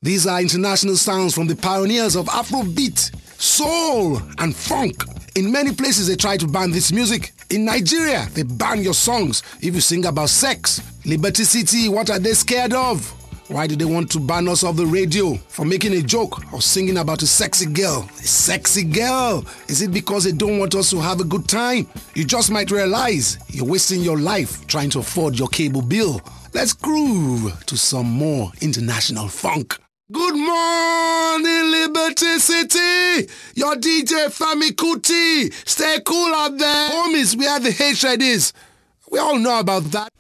These are international sounds from the pioneers of Afrobeat, soul and funk. In many places they try to ban this music. In Nigeria, they ban your songs if you sing about sex. Liberty City, what are they scared of? Why do they want to ban us off the radio for making a joke or singing about a sexy girl? A sexy girl? Is it because they don't want us to have a good time? You just might realize you're wasting your life trying to afford your cable bill. Let's groove to some more international funk. Good morning, Liberty City! Your DJ Fami Kuti. Stay cool out there. Home is where the hatred is. We all know about that.